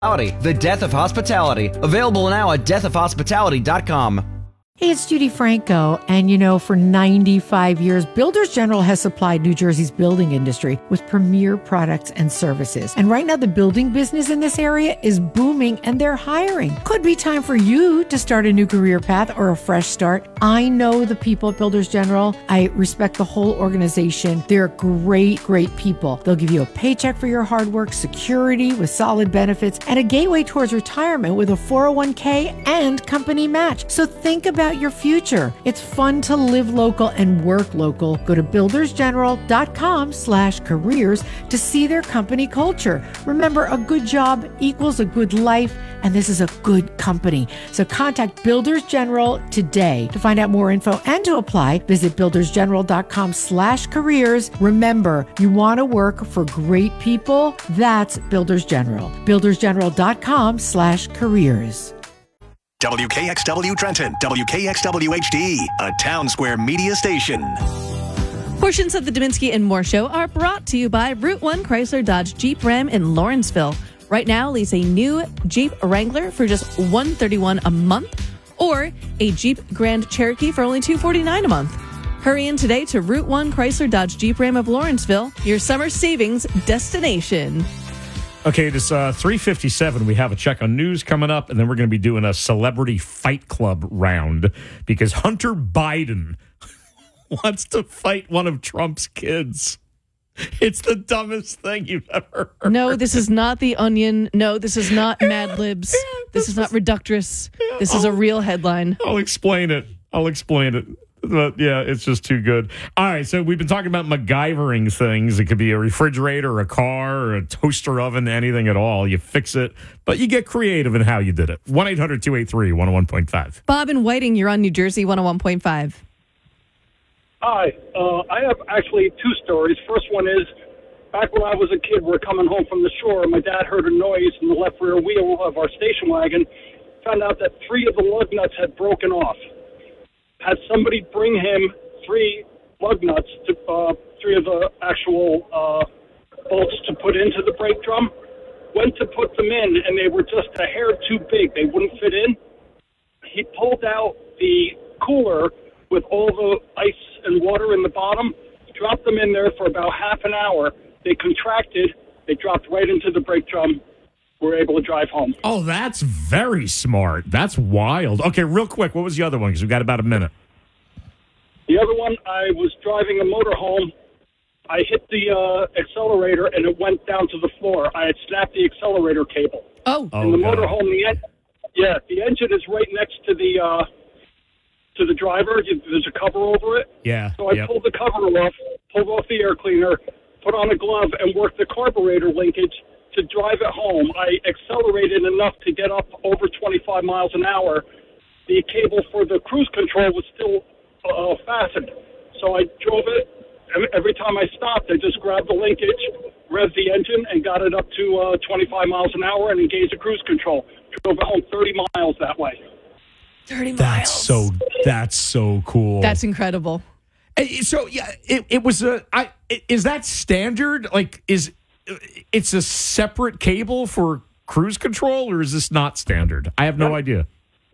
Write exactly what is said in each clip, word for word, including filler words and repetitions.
The Death of Hospitality. Available now at death of hospitality dot com. Hey, it's Judy Franco, and you know, for ninety-five years, Builders General has supplied New Jersey's building industry with premier products and services. And right now, the building business in this area is booming, and they're hiring. Could be time for you to start a new career path or a fresh start. I know the people at Builders General. I respect the whole organization. They're great, great people. They'll give you a paycheck for your hard work, security with solid benefits, and a gateway towards retirement with a four oh one k and company match. So think about your future. It's fun to live local and work local. Go to builders general dot com slash careers to see their company culture. Remember, a good job equals a good life, and this is a good company. So contact Builders General today to find out more info and to apply. Visit builders general dot com slash careers. Remember, you want to work for great people? That's Builders General. builders general dot com slash careers. W K X W Trenton, W K X W H D, a Town Square media station. Portions of the Dominski and Moore Show are brought to you by Route one Chrysler Dodge Jeep Ram in Lawrenceville. Right now, lease a new Jeep Wrangler for just one hundred thirty-one dollars a month or a Jeep Grand Cherokee for only two hundred forty-nine dollars a month. Hurry in today to Route one Chrysler Dodge Jeep Ram of Lawrenceville, your summer savings destination. Okay, it is uh, three fifty-seven. We have a check on news coming up, and then we're going to be doing a celebrity fight club round because Hunter Biden wants to fight one of Trump's kids. It's the dumbest thing you've ever heard. No, this is not The Onion. No, this is not Mad Libs. This is not Reductress. This is a real headline. I'll explain it. I'll explain it. But yeah, it's just too good. All right, so we've been talking about MacGyvering things. It could be a refrigerator, a car, or a toaster oven, anything at all. You fix it, but you get creative in how you did it. one eight hundred two eight three one oh one point five. Bob in Whiting, you're on New Jersey one oh one point five. Hi. Uh, I have actually two stories. First one is, back when I was a kid, we were coming home from the shore, and my dad heard a noise in the left rear wheel of our station wagon, found out that three of the lug nuts had broken off. Had somebody bring him three lug nuts, to, uh, three of the actual uh, bolts to put into the brake drum. Went to put them in, and they were just a hair too big. They wouldn't fit in. He pulled out the cooler with all the ice and water in the bottom, dropped them in there for about half an hour. They contracted. They dropped right into the brake drum. We were able to drive home. Oh, that's very smart. That's wild. Okay, real quick, what was the other one? Because we've got about a minute. The other one, I was driving a motorhome. I hit the uh, accelerator, and it went down to the floor. I had snapped the accelerator cable. Oh. In the God. motorhome, the en- yeah, the engine is right next to the uh, to the driver. There's a cover over it. Yeah. So I yep. pulled the cover off, pulled off the air cleaner, put on a glove, and worked the carburetor linkage to drive it home. I accelerated enough to get up over twenty-five miles an hour. The cable for the cruise control was still uh, fastened. So I drove it. Every time I stopped, I just grabbed the linkage, revved the engine, and got it up to uh, twenty-five miles an hour and engaged the cruise control. Drove it home thirty miles that way. thirty miles. That's so, that's so cool. That's incredible. So, yeah, it, it was a, I, is that standard? Like, is it's a separate cable for cruise control, or is this not standard? I have no idea.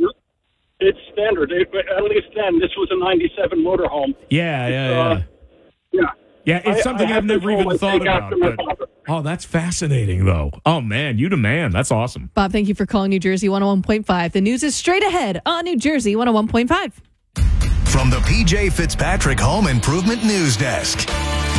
It's standard. It, at least then, this was a ninety-seven motorhome. Yeah, yeah, yeah. Uh, yeah. Yeah, it's I- something I I've have never control even I thought take about. after my But, father. oh, that's fascinating, though. Oh, man, you the man. That's awesome. Bob, thank you for calling New Jersey one oh one point five. The news is straight ahead on New Jersey one oh one point five. From the P J Fitzpatrick Home Improvement News Desk.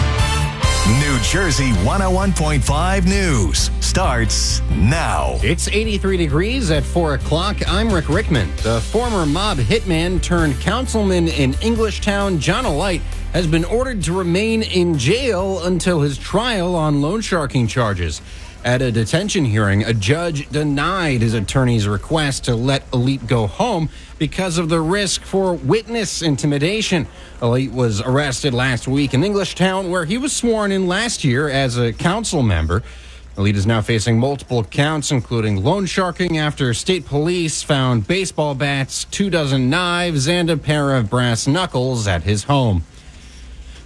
New Jersey one oh one point five News starts now. It's eighty-three degrees at four o'clock. I'm Rick Rickman. The former mob hitman turned councilman in Englishtown, John Alight, has been ordered to remain in jail until his trial on loan sharking charges. At a detention hearing, a judge denied his attorney's request to let Elite go home because of the risk for witness intimidation. Elite was arrested last week in Englishtown, where he was sworn in last year as a council member. Elite is now facing multiple counts, including loan sharking, after state police found baseball bats, two dozen knives, and a pair of brass knuckles at his home.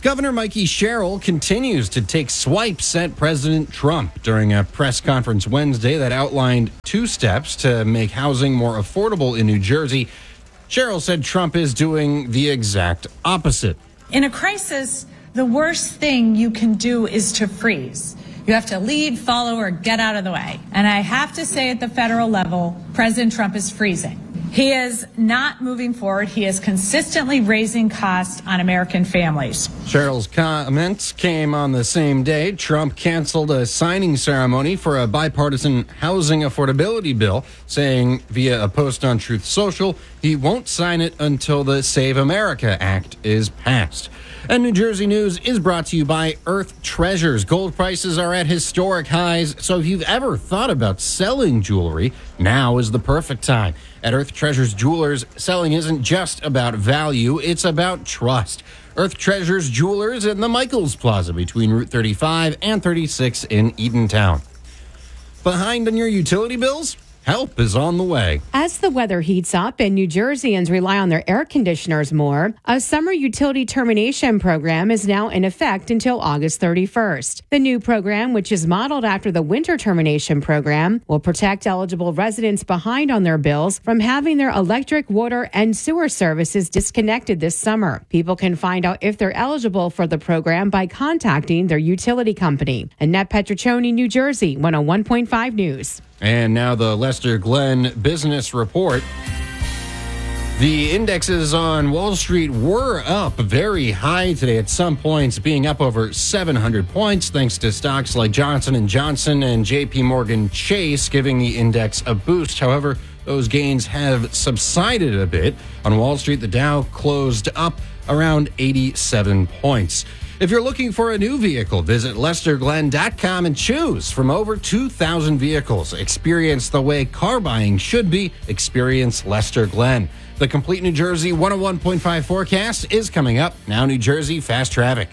Governor Mikey Sherrill continues to take swipes at President Trump during a press conference Wednesday that outlined two steps to make housing more affordable in New Jersey. Sherrill said Trump is doing the exact opposite. In a crisis, the worst thing you can do is to freeze. You have to lead, follow, or get out of the way. And I have to say at the federal level, President Trump is freezing. He is not moving forward. He is consistently raising costs on American families. Sherrill's comments came on the same day Trump canceled a signing ceremony for a bipartisan housing affordability bill, saying via a post on Truth Social he won't sign it until the Save America Act is passed. And New Jersey News is brought to you by Earth Treasures. Gold prices are at historic highs, so if you've ever thought about selling jewelry, now is the perfect time. At Earth Treasures Jewelers, selling isn't just about value, it's about trust. Earth Treasures Jewelers in the Michaels Plaza between Route thirty-five and thirty-six in Eatontown. Behind on your utility bills? Help is on the way. As the weather heats up and New Jerseyans rely on their air conditioners more, a summer utility termination program is now in effect until August thirty-first. The new program, which is modeled after the winter termination program, will protect eligible residents behind on their bills from having their electric, water, and sewer services disconnected this summer. People can find out if they're eligible for the program by contacting their utility company. Annette Petriccioni, New Jersey, one oh one point five News. And now the Lester Glenn Business Report. The indexes on Wall Street were up very high today, at some points being up over seven hundred points, thanks to stocks like Johnson and Johnson and J P Morgan Chase giving the index a boost. However, those gains have subsided a bit. On Wall Street, the Dow closed up around eighty-seven points. If you're looking for a new vehicle, visit lester glenn dot com and choose from over two thousand vehicles. Experience the way car buying should be. Experience Lester Glenn. The complete New Jersey one oh one point five forecast is coming up. Now New Jersey Fast Traffic.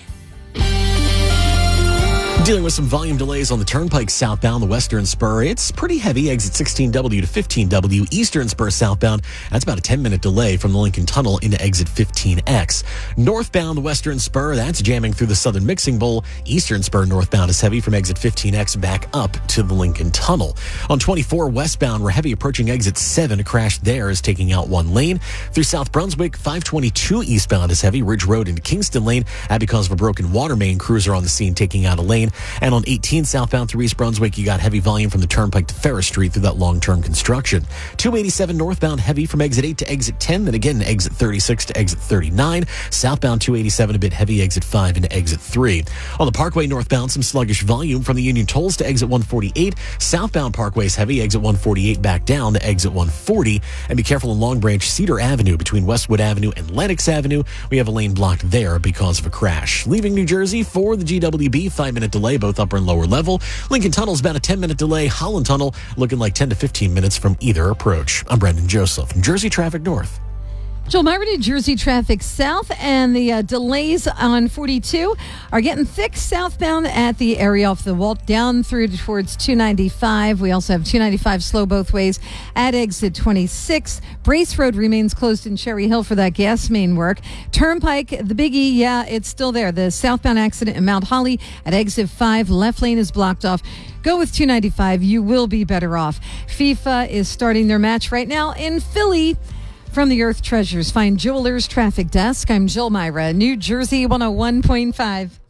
Dealing with some volume delays on the Turnpike southbound, the Western Spur. It's pretty heavy, exit sixteen W to fifteen W. Eastern Spur southbound, that's about a ten-minute delay from the Lincoln Tunnel into exit fifteen X. Northbound, the Western Spur, that's jamming through the Southern Mixing Bowl. Eastern Spur northbound is heavy from exit fifteen X back up to the Lincoln Tunnel. On twenty-four westbound, we're heavy approaching exit seven. A crash there is taking out one lane. Through South Brunswick, five twenty-two eastbound is heavy. Ridge Road into Kingston Lane, that because of a broken water main. Crews are on the scene taking out a lane. And on eighteen southbound through East Brunswick, you got heavy volume from the Turnpike to Ferris Street through that long-term construction. two eighty-seven northbound heavy from exit eight to exit ten, then again exit thirty-six to exit thirty-nine. Southbound two eighty-seven a bit heavy, exit five into exit three. On the Parkway northbound, some sluggish volume from the Union Tolls to exit one forty-eight. Southbound Parkway is heavy, exit one forty-eight back down to exit one forty. And be careful in Long Branch Cedar Avenue between Westwood Avenue and Lenox Avenue. We have a lane blocked there because of a crash. Leaving New Jersey for the G W B, five-minute delay, both upper and lower level. Lincoln Tunnel's about a ten-minute delay. Holland Tunnel looking like ten to fifteen minutes from either approach. I'm Brendan Joseph, New Jersey Traffic North. Joel Myra, New Jersey traffic south, and the uh, delays on forty-two are getting thick southbound at the area off the Walt down through towards two ninety-five. We also have two ninety-five slow both ways at exit twenty-six. Brace Road remains closed in Cherry Hill for that gas main work. Turnpike, the biggie, yeah, it's still there. The southbound accident in Mount Holly at exit five. Left lane is blocked off. Go with two ninety-five. You will be better off. FIFA is starting their match right now in Philly. From the Earth Treasures Fine Jewelers Traffic Desk, I'm Jill Myra, New Jersey one oh one point five.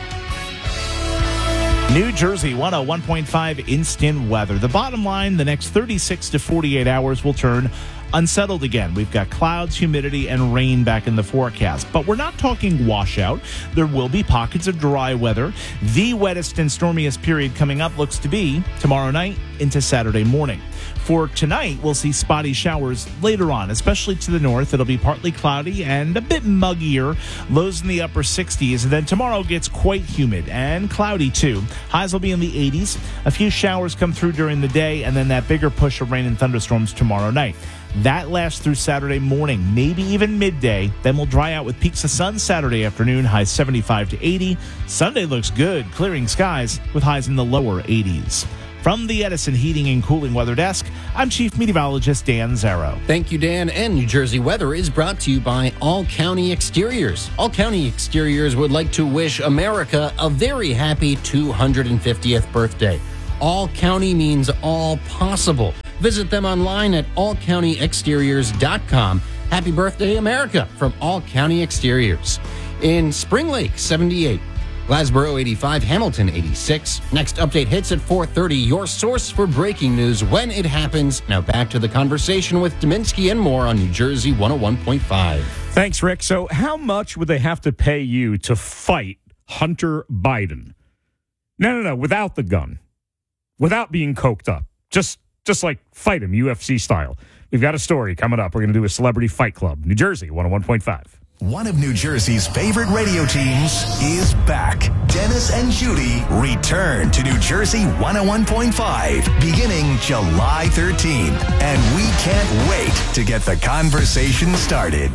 New Jersey one oh one point five instant weather. The bottom line, the next thirty-six to forty-eight hours will turn unsettled again. We've got clouds, humidity, and rain back in the forecast. But we're not talking washout. There will be pockets of dry weather. The wettest and stormiest period coming up looks to be tomorrow night into Saturday morning. For tonight, we'll see spotty showers later on, especially to the north. It'll be partly cloudy and a bit muggier. Lows in the upper sixties. And then tomorrow gets quite humid and cloudy, too. Highs will be in the eighties. A few showers come through during the day, and then that bigger push of rain and thunderstorms tomorrow night. That lasts through Saturday morning, maybe even midday. Then we'll dry out with peaks of sun Saturday afternoon, highs seventy-five to eighty. Sunday looks good, clearing skies with highs in the lower eighties. From the Edison Heating and Cooling Weather Desk, I'm Chief Meteorologist Dan Zarrow. Thank you, Dan. And New Jersey weather is brought to you by All County Exteriors. All County Exteriors would like to wish America a very happy two hundred fiftieth birthday. All County means all possible. Visit them online at all county exteriors dot com. Happy birthday, America, from All County Exteriors. In Spring Lake, seventy-eight. Glassboro, eighty-five. Hamilton, eighty-six. Next update hits at four thirty. Your source for breaking news when it happens. Now back to the conversation with Dominski and more on New Jersey one oh one point five. Thanks, Rick. So how much would they have to pay you to fight Hunter Biden? No, no, no, without the gun. Without being coked up. Just, just like fight him, U F C style. We've got a story coming up. We're going to do a celebrity fight club. New Jersey one oh one point five. One of New Jersey's favorite radio teams is back. Dennis and Judy return to New Jersey one oh one point five beginning July thirteenth. And we can't wait to get the conversation started.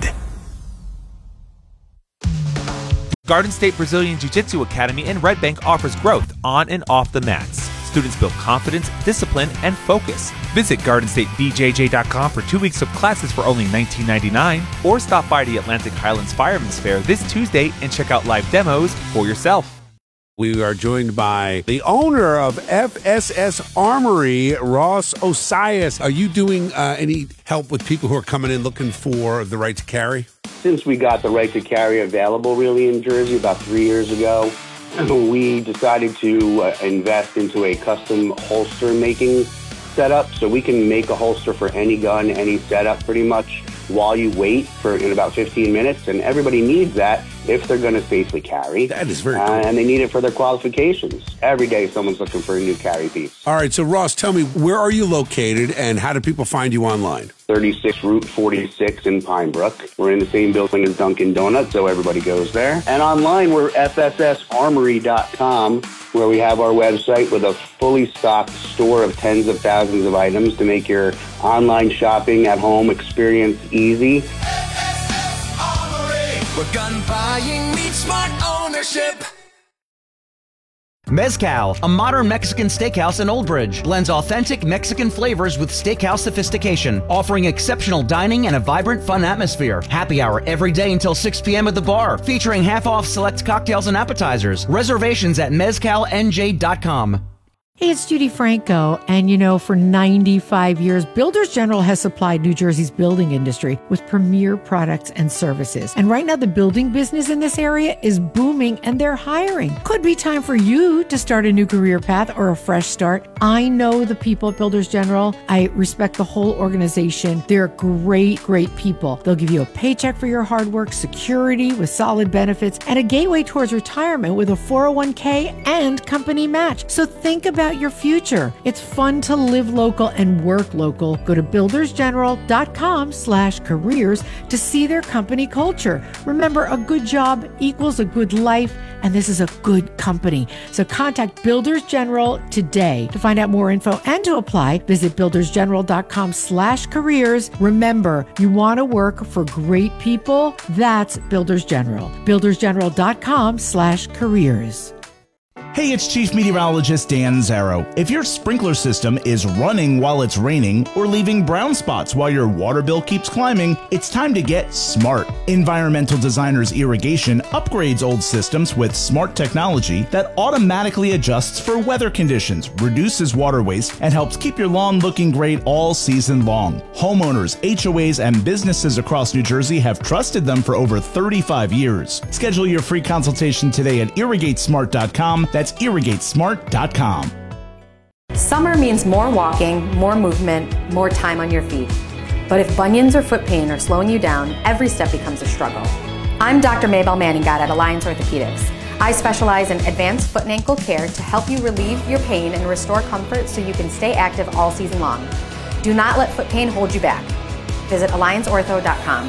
Garden State Brazilian Jiu-Jitsu Academy in Red Bank offers growth on and off the mats. Students build confidence, discipline, and focus. Visit garden state b j j dot com for two weeks of classes for only nineteen ninety-nine dollars or stop by the Atlantic Highlands Fireman's Fair this Tuesday and check out live demos for yourself. We are joined by the owner of F S S Armory, Ross Osias. Are you doing uh, any help with people who are coming in looking for the right to carry? Since we got the right to carry available really in Jersey about three years ago, we decided to uh, invest into a custom holster making setup so we can make a holster for any gun, any setup pretty much while you wait for in about fifteen minutes. And everybody needs that if they're going to safely carry. That is very cool. Uh, and they need it for their qualifications. Every day someone's looking for a new carry piece. All right, so Ross, tell me, where are you located and how do people find you online? thirty-six Route forty-six in Pine Brook. We're in the same building as Dunkin' Donuts, so everybody goes there. And online, we're f s s armory dot com, where we have our website with a fully stocked store of tens of thousands of items to make your online shopping at home experience easy. Where gun buying meets smart ownership. Mezcal, a modern Mexican steakhouse in Old Bridge, blends authentic Mexican flavors with steakhouse sophistication, offering exceptional dining and a vibrant, fun atmosphere. Happy hour every day until six p.m. at the bar, featuring half-off select cocktails and appetizers. Reservations at mezcal n j dot com. Hey, it's Judy Franco, and you know, for ninety-five years, Builders General has supplied New Jersey's building industry with premier products and services. And right now, the building business in this area is booming, and they're hiring. Could be time for you to start a new career path or a fresh start. I know the people at Builders General. I respect the whole organization. They're great, great people. They'll give you a paycheck for your hard work, security with solid benefits, and a gateway towards retirement with a four oh one k and company match. So think about your future. It's fun to live local and work local. Go to builders general dot com slash careers to see their company culture. Remember, a good job equals a good life, and this is a good company. So contact Builders General today. To find out more info and to apply, visit builders general dot com slash careers. Remember, you want to work for great people? That's Builders General. builders general dot com slash careers. Hey, it's Chief Meteorologist Dan Zarrow. If your sprinkler system is running while it's raining or leaving brown spots while your water bill keeps climbing, it's time to get smart. Environmental Designers Irrigation upgrades old systems with smart technology that automatically adjusts for weather conditions, reduces water waste, and helps keep your lawn looking great all season long. Homeowners, H O As, and businesses across New Jersey have trusted them for over thirty-five years. Schedule your free consultation today at irrigate smart dot com. That's irrigate smart dot com. Summer means more walking, more movement, more time on your feet. But if bunions or foot pain are slowing you down, every step becomes a struggle. I'm Doctor Maybelle Manningat at Alliance Orthopedics. I specialize in advanced foot and ankle care to help you relieve your pain and restore comfort so you can stay active all season long. Do not let foot pain hold you back. Visit alliance ortho dot com.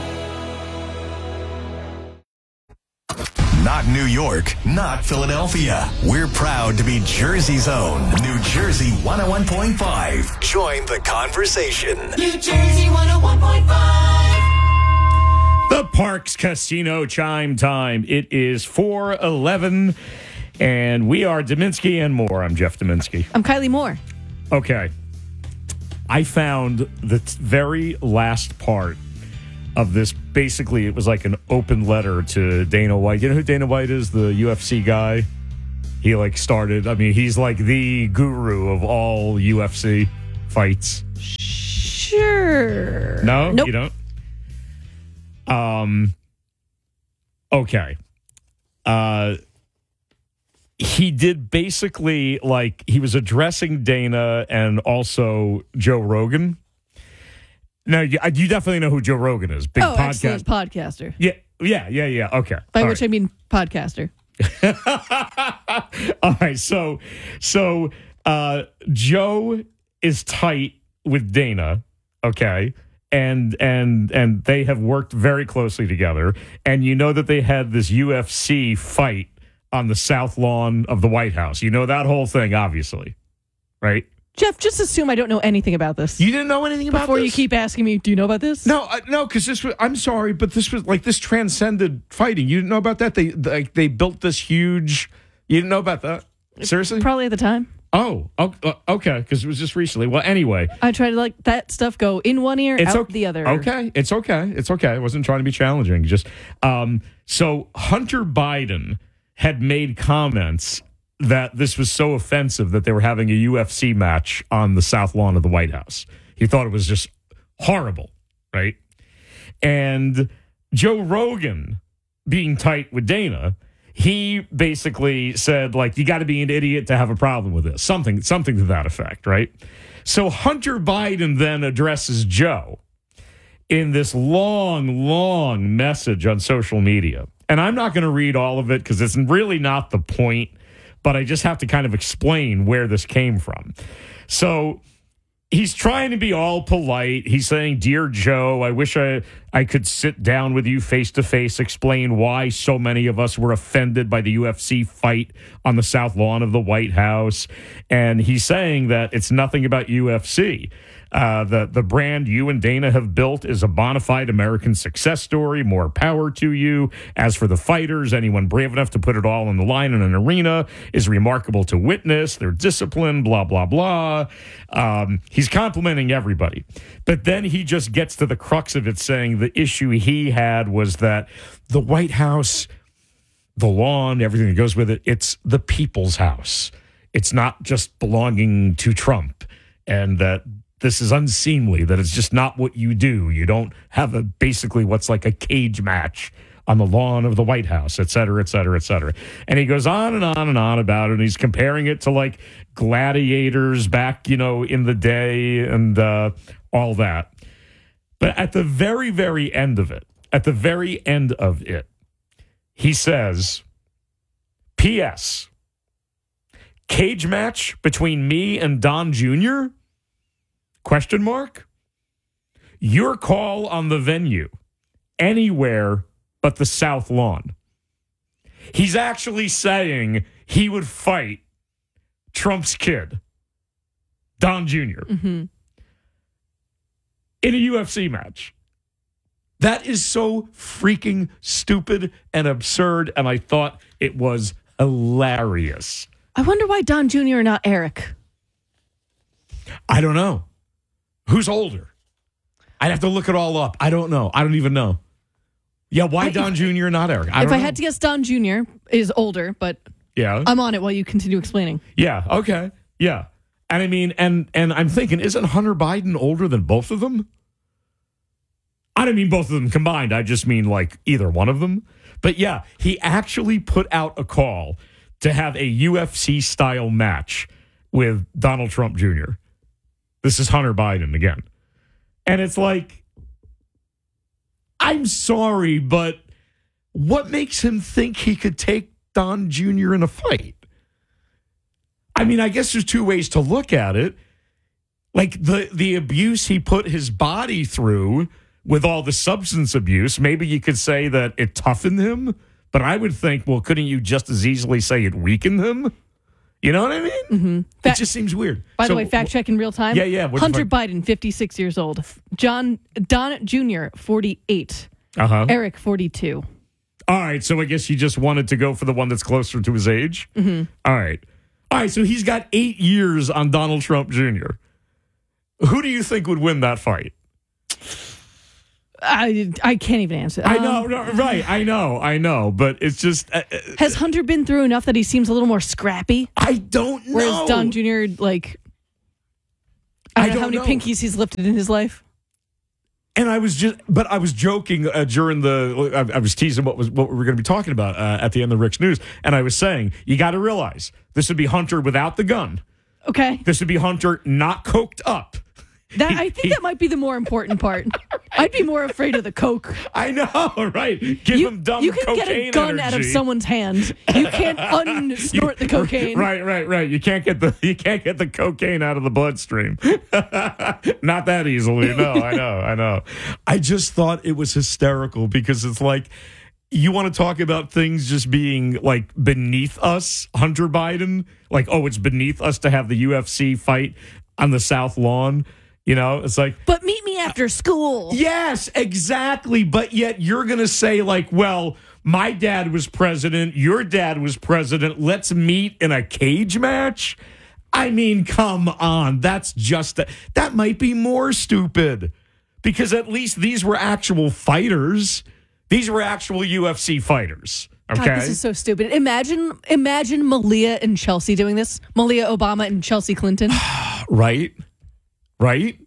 Not New York, not Philadelphia. We're proud to be Jersey's own New Jersey one oh one point five. Join the conversation. New Jersey one oh one point five. The Parks Casino chime time. It is four eleven, and we are Dominski and more. I'm Jeff Dominski. I'm Kylie Moore. Okay. I found the t- very last part of this. Basically, it was like an open letter to Dana White. You know who Dana White is? The U F C guy. He like started. I mean, he's like the guru of all U F C fights. Sure. No, nope. you don't. Um. Okay. Uh. He did basically like he was addressing Dana and also Joe Rogan. Now you, you definitely know who Joe Rogan is. Big oh, podcast excellent podcaster. Yeah, yeah, yeah, yeah. Okay. By All which right. I mean podcaster. All right. So, so uh, Joe is tight with Dana. Okay. And and and they have worked very closely together. And you know that they had this U F C fight on the south lawn of the White House. You know that whole thing, obviously, right? Jeff, just assume I don't know anything about this. You didn't know anything about Before this? you keep asking me, do you know about this? No, uh, no, because this was. I'm sorry, but this was like this transcended fighting. You didn't know about that? They like they built this huge. You didn't know about that? Seriously? Probably at the time. Oh, oh uh, okay, because it was just recently. Well, anyway, I try to let that stuff go in one ear, it's out okay, the other. Okay, it's okay, it's okay. I wasn't trying to be challenging. Just um, so Hunter Biden had made comments that this was so offensive that they were having a U F C match on the south lawn of the White House. He thought it was just horrible, right? And Joe Rogan, being tight with Dana, he basically said, like, you got to be an idiot to have a problem with this. Something, something to that effect, right? So Hunter Biden then addresses Joe in this long, long message on social media. And I'm not going to read all of it because it's really not the point, but I just have to kind of explain where this came from. So he's trying to be all polite. He's saying, "Dear Joe, I wish I, I could sit down with you face to face, explain why so many of us were offended by the U F C fight on the south lawn of the White House." And he's saying that it's nothing about U F C. Uh, the, the brand you and Dana have built is a bona fide American success story. More power to you. As for the fighters, anyone brave enough to put it all on the line in an arena is remarkable to witness. Their discipline, blah, blah, blah. Um, he's complimenting everybody. But then he just gets to the crux of it, saying the issue he had was that the White House, the lawn, everything that goes with it, it's the people's house. It's not just belonging to Trump. And that this is unseemly, that it's just not what you do. You don't have a basically what's like a cage match on the lawn of the White House, et cetera, et cetera, et cetera. And he goes on and on and on about it. And he's comparing it to like gladiators back, you know, in the day and uh, all that. But at the very, very end of it, at the very end of it, he says, P S Cage match between me and Don Junior? Question mark? Your call on the venue. Anywhere but the South Lawn. He's actually saying he would fight Trump's kid, Don Junior, mm-hmm. in a U F C match. That is so freaking stupid and absurd, and I thought it was hilarious. I wonder why Don Junior and not Eric. I don't know. Who's older? I'd have to look it all up. I don't know. I don't even know. Yeah, why I, Don Junior, not Eric? I if don't I know. had to guess, Don Junior is older, but yeah, I'm on it while you continue explaining. Yeah, okay. Yeah. And I mean, and and I'm thinking, isn't Hunter Biden older than both of them? I don't mean both of them combined. I just mean like either one of them. But yeah, he actually put out a call to have a U F C-style match with Donald Trump Junior This is Hunter Biden again. And it's like, I'm sorry, but what makes him think he could take Don Junior in a fight? I mean, I guess there's two ways to look at it. Like the, the abuse he put his body through with all the substance abuse, maybe you could say that it toughened him. But I would think, well, couldn't you just as easily say it weakened him? You know what I mean? Mm-hmm. It just seems weird. By So, the way, fact check in real time. Yeah, yeah. What'd Hunter you find? Biden, fifty-six years old. John Don Junior, forty-eight. Uh-huh. Eric, forty-two. All right, so I guess you just wanted to go for the one that's closer to his age? Mm-hmm. All right. All right, so he's got eight years on Donald Trump Junior Who do you think would win that fight? I I can't even answer. I know, um, no, right? I know, I know, but it's just. Uh, has Hunter been through enough that he seems a little more scrappy? I don't know. Whereas Don Junior, like, I don't, I don't know how many know. pinkies he's lifted in his life. And I was just, but I was joking uh, during the. I, I was teasing what was what we were going to be talking about uh, at the end of Rick's News, and I was saying you got to realize this would be Hunter without the gun. Okay. This would be Hunter not coked up. That I think that might be the more important part. I'd be more afraid of the coke. I know, right? Give you, him dumb You can cocaine get a gun energy. out of someone's hand. You can't unsnort the cocaine. Right, right, right. You can't get the you can't get the cocaine out of the bloodstream. Not that easily. No, I know, I know. I just thought it was hysterical because it's like you want to talk about things just being like beneath us, Hunter Biden. Like, oh, it's beneath us to have the U F C fight on the South Lawn. You know, it's like, but meet me after school. Yes, exactly. But yet you're going to say, like, well, my dad was president. Your dad was president. Let's meet in a cage match. I mean, come on. That's just a, that might be more stupid because at least these were actual fighters. These were actual U F C fighters. Okay. God, this is so stupid. Imagine, imagine Malia and Chelsea doing this. Malia Obama and Chelsea Clinton. Right. Right?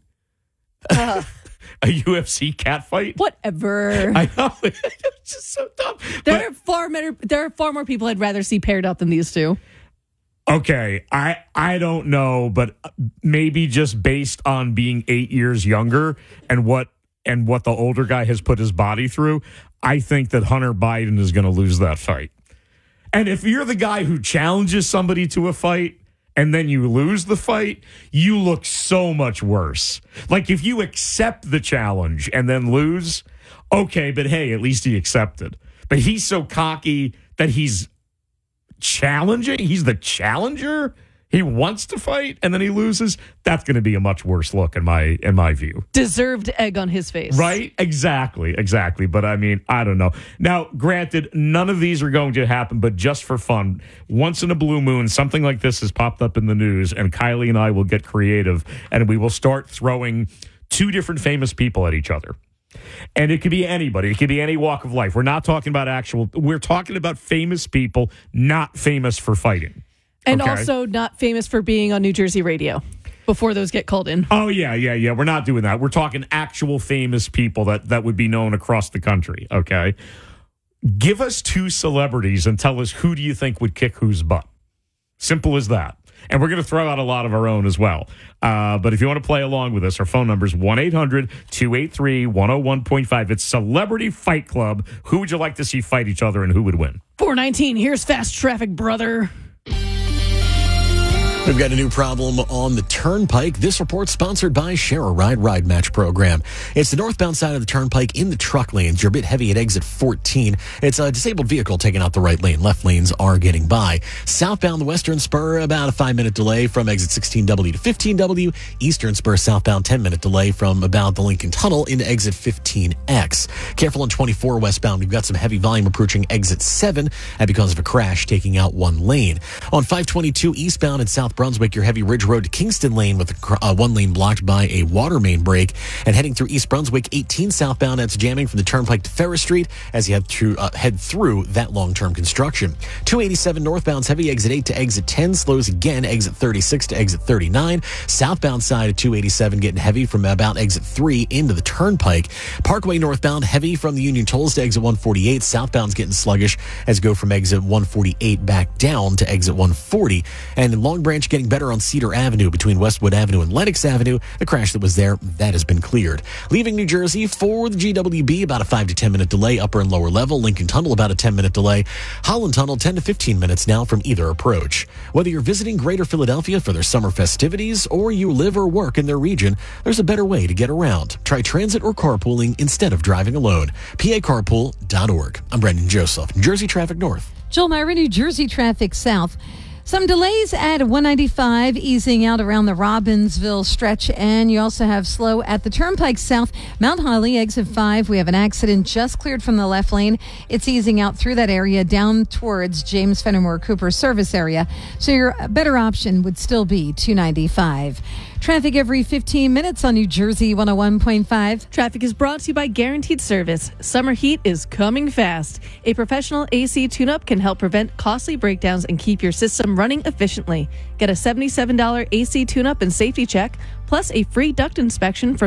Uh, a U F C cat fight? Whatever. I know. It's just so dumb. There But- are far better, there are far more people I'd rather see paired up than these two. Okay, I I don't know, but maybe just based on being eight years younger and what and what the older guy has put his body through, I think that Hunter Biden is going to lose that fight. And if you're the guy who challenges somebody to a fight and then you lose the fight, you look so much worse. Like if you accept the challenge and then lose, okay, but hey, at least he accepted. But he's so cocky that he's challenging. He's the challenger. He wants to fight and then he loses. That's going to be a much worse look in my in my view. Deserved egg on his face. Right? Exactly. Exactly. But I mean, I don't know. Now, granted, none of these are going to happen, but just for fun, once in a blue moon, something like this has popped up in the news, and Kylie and I will get creative and we will start throwing two different famous people at each other. And it could be anybody. It could be any walk of life. We're not talking about actual, we're talking about famous people, not famous for fighting. And Okay. also not famous for being on New Jersey radio before those get called in. Oh, yeah, yeah, yeah. We're not doing that. We're talking actual famous people that, that would be known across the country, okay? Give us two celebrities and tell us who do you think would kick whose butt. Simple as that. And we're going to throw out a lot of our own as well. Uh, but if you want to play along with us, our phone number is one eight hundred two eight three one oh one point five. It's Celebrity Fight Club. Who would you like to see fight each other and who would win? four nineteen, here's Fast Traffic, brother. We've got a new problem on the Turnpike. This report sponsored by Share a Ride Ride Match program. It's the northbound side of the Turnpike in the truck lanes. You're a bit heavy at exit fourteen. It's a disabled vehicle taking out the right lane. Left lanes are getting by. Southbound the Western Spur, about a five-minute delay from exit sixteen W to fifteen W. Eastern Spur southbound, ten-minute delay from about the Lincoln Tunnel into exit fifteen X. Careful on twenty-four westbound. We've got some heavy volume approaching exit seven and because of a crash taking out one lane. On five twenty-two eastbound in South Brunswick, your heavy Ridge Road to Kingston lane with uh, one lane blocked by a water main break. And heading through East Brunswick, eighteen southbound, that's jamming from the Turnpike to Ferris Street as you head through, uh, head through that long-term construction. two eighty-seven northbound's heavy exit eight to exit ten, slows again, exit thirty-six to exit thirty-nine. Southbound side of two eighty-seven getting heavy from about exit three into the Turnpike. Parkway northbound heavy from the Union Tolls to exit one forty-eight. Southbound's getting sluggish as you go from exit one forty-eight back down to exit one forty. And in Long Branch getting better on Cedar Avenue between Westwood Avenue and Lenox Avenue. The crash that was there, that has been cleared. Leaving New Jersey for the G W B, about a five to ten minute delay, upper and lower level. Lincoln Tunnel, about a ten minute delay. Holland Tunnel, ten to fifteen minutes now from either approach. Whether you're visiting Greater Philadelphia for their summer festivities or you live or work in their region, there's a better way to get around. Try transit or carpooling instead of driving alone. P A carpool dot org. I'm Brendan Joseph, New Jersey Traffic North. Joel Myra, New Jersey Traffic South. Some delays at one ninety-five, easing out around the Robbinsville stretch, and you also have slow at the Turnpike South, Mount Holly, exit five. We have an accident just cleared from the left lane. It's easing out through that area down towards James Fenimore Cooper service area. So your better option would still be two ninety-five. Traffic every fifteen minutes on New Jersey one oh one point five. Traffic is brought to you by Guaranteed Service. Summer heat is coming fast. A professional A C tune-up can help prevent costly breakdowns and keep your system running efficiently. Get a seventy-seven dollars A C tune-up and safety check, plus a free duct inspection from